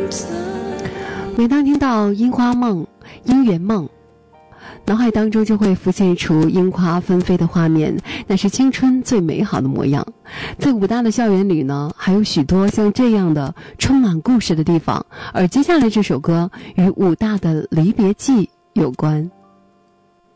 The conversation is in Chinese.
每当听到樱花梦、樱园梦，脑海当中就会浮现出樱花纷飞的画面，那是青春最美好的模样。在武大的校园里呢，还有许多像这样的充满故事的地方，而接下来这首歌与武大的离别记有关。